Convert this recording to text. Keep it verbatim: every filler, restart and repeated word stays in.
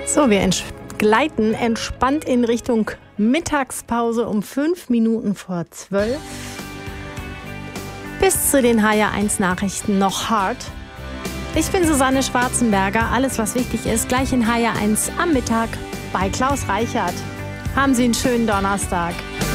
So, wir ents- gleiten entspannt in Richtung Mittagspause um fünf Minuten vor zwölf. Bis zu den H R eins Nachrichten noch hart. Ich bin Susanne Schwarzenberger. Alles, was wichtig ist, gleich in H R eins am Mittag bei Klaus Reichert. Haben Sie einen schönen Donnerstag.